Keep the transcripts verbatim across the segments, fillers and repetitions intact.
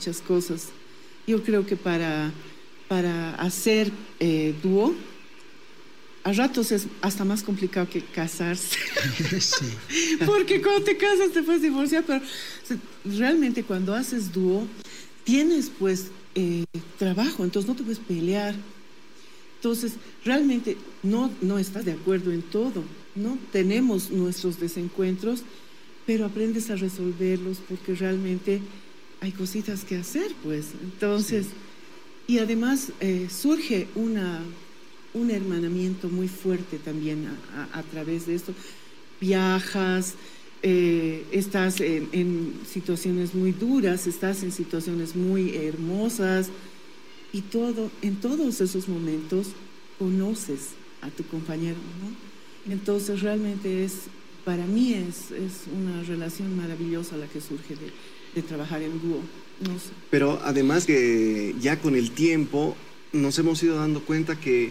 muchas cosas. Yo creo que para, para hacer eh, dúo, a ratos es hasta más complicado que casarse. Sí. Porque cuando te casas te puedes divorciar, pero realmente cuando haces dúo, tienes pues eh, trabajo, entonces no te puedes pelear. Entonces, realmente no, no estás de acuerdo en todo, ¿no? Tenemos nuestros desencuentros, pero aprendes a resolverlos porque realmente hay cositas que hacer, pues. Entonces, sí. Y además eh, surge una, un hermanamiento muy fuerte también a, a, a través de esto. Viajas, eh, estás en, en situaciones muy duras, estás en situaciones muy hermosas. Y todo, en todos esos momentos conoces a tu compañero, ¿no? Entonces realmente es, para mí es, es una relación maravillosa la que surge de, de trabajar en dúo, no sé. Pero además que ya con el tiempo nos hemos ido dando cuenta que,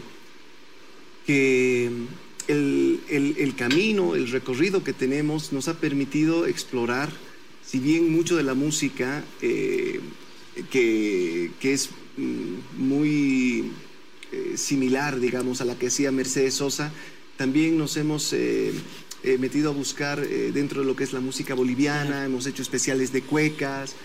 que el, el, el camino, el recorrido que tenemos nos ha permitido explorar, si bien mucho de la música eh, que, que es muy eh, similar, digamos, a la que hacía Mercedes Sosa, también nos hemos eh, eh, metido a buscar eh, dentro de lo que es la música boliviana, hemos hecho especiales de cuecas,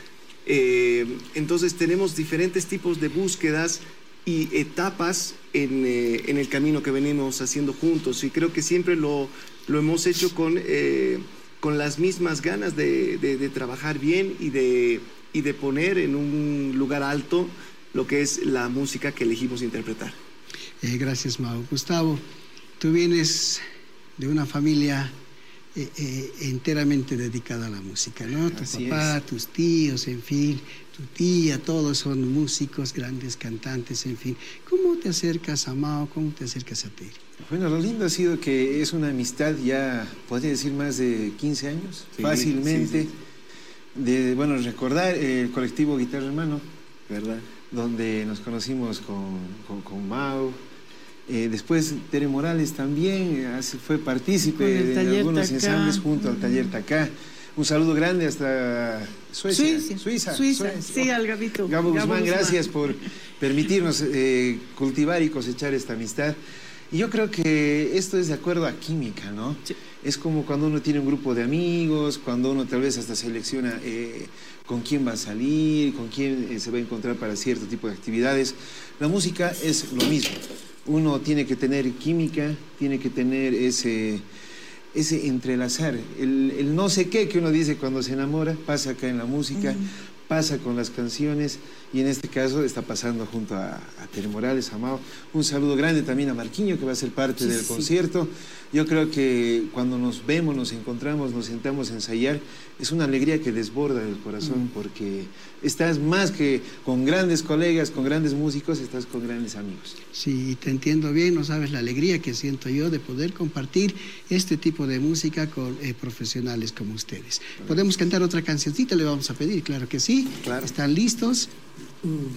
eh, entonces tenemos diferentes tipos de búsquedas y etapas en, eh, en el camino que venimos haciendo juntos, y creo que siempre lo, lo hemos hecho con, eh, con las mismas ganas de, de, de trabajar bien y de, y de poner en un lugar alto lo que es la música que elegimos interpretar. Eh, gracias, Mau. Gustavo, tú vienes de una familia eh, eh, enteramente dedicada a la música, ¿no? Tu Así papá, es. tus tíos, en fin, tu tía, todos son músicos, grandes cantantes, en fin. ¿Cómo te acercas a Mau? ¿Cómo te acercas a Terry? Bueno, lo lindo ha sido que es una amistad ya, podría decir, más de quince años, sí, fácilmente. Sí, sí. De, bueno, recordar el colectivo Guitarra Hermano, ¿verdad? Donde nos conocimos con, con, con Mau. Eh, después Tere Morales también eh, fue partícipe de algunos ensambles junto uh-huh. al Taller Tacá. Un saludo grande hasta Suecia, Suiza, Suiza, Suiza. Suiza. Sí, al Gabito. Gabo, Gabo Guzmán, Guzmán, gracias por permitirnos eh, cultivar y cosechar esta amistad. Y yo creo que esto es de acuerdo a química, ¿no? Sí. Es como cuando uno tiene un grupo de amigos, cuando uno tal vez hasta selecciona eh, con quién va a salir, con quién eh, se va a encontrar para cierto tipo de actividades. La música es lo mismo. Uno tiene que tener química, tiene que tener ese, ese entrelazar. El, el no sé qué que uno dice cuando se enamora, pasa acá en la música, mm. pasa con las canciones, y en este caso está pasando junto a, a Tere Morales, a Mau. Un saludo grande también a Marquinho, que va a ser parte sí, del sí. concierto. Yo creo que cuando nos vemos, nos encontramos, nos sentamos a ensayar, es una alegría que desborda el corazón, mm. porque estás más que con grandes colegas, con grandes músicos, estás con grandes amigos. Sí, te entiendo bien, no sabes la alegría que siento yo de poder compartir este tipo de música con eh, profesionales como ustedes. Claro. ¿Podemos cantar otra cancioncita? Le vamos a pedir, claro que sí. Claro. ¿Están listos? Mm.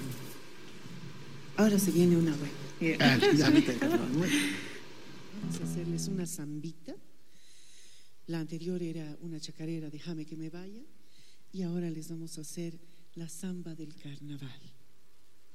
Ahora se viene una buena. Ah, Vamos a hacerles una zambita. La anterior era una chacarera, Déjame que me vaya. Y ahora les vamos a hacer la zamba del carnaval.